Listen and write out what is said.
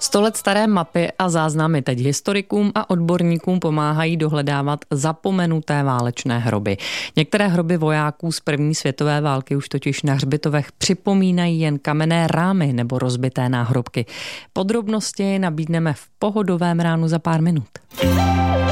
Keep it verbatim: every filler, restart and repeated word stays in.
Sto let staré mapy a záznamy teď historikům a odborníkům pomáhají dohledávat zapomenuté válečné hroby. Některé hroby vojáků z první světové války už totiž na hřbitovech připomínají jen kamenné rámy nebo rozbité náhrobky. Podrobnosti nabídneme v pohodovém ránu za pár minut.